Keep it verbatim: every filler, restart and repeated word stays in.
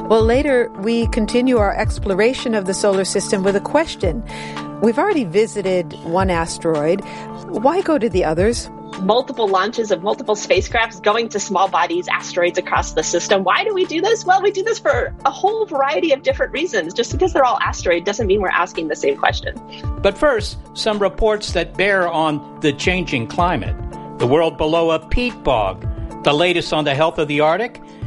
Well, later we continue our exploration of the solar system with a question. We've already visited one asteroid. Why go to the others? Multiple launches of multiple spacecrafts going to small bodies, asteroids across the system. Why do we do this? Well, we do this for a whole variety of different reasons. Just because they're all asteroid doesn't mean we're asking the same question. But first, some reports that bear on the changing climate. The world below a peat bog, the latest on the health of the Arctic,